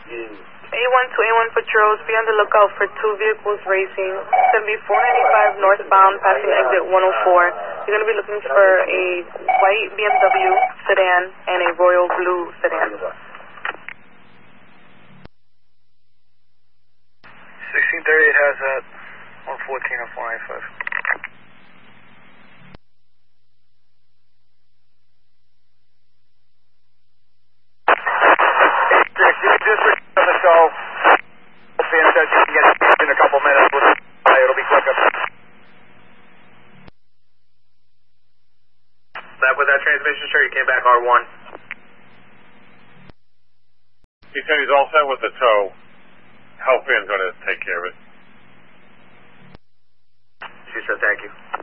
A1 to A1 patrols, be on the lookout for two vehicles racing. It's going to be 495 northbound, passing exit 104. You're going to be looking for a white BMW sedan and a royal blue sedan. 1638 has that 114 and 495. Just on the show. Sam says you can get it in a couple minutes. It'll be quick up. That was that transmission, sure, you came back R1. He said he's all set with the tow. Help in's going to take care of it. She said thank you.